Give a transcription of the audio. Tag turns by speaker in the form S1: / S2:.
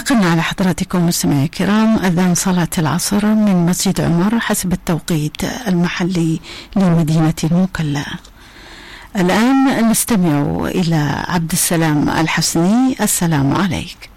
S1: نقلنا على حضراتكم مستمعي الكرام أذان صلاة العصر من مسجد عمر حسب التوقيت المحلي لمدينة المكلا. الآن نستمع إلى عبد السلام الحسني. السلام عليك.